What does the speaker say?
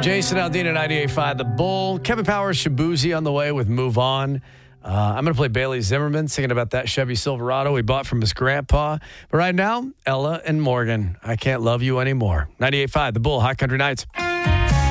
Jason Aldean at 98.5 The Bull. Kevin Powers, Shabuzi on the way with Move On. I'm going to play Bailey Zimmerman singing about that Chevy Silverado he bought from his grandpa. But right now, Ella and Morgan, I Can't Love You Anymore. 98.5 The Bull, High Country Nights.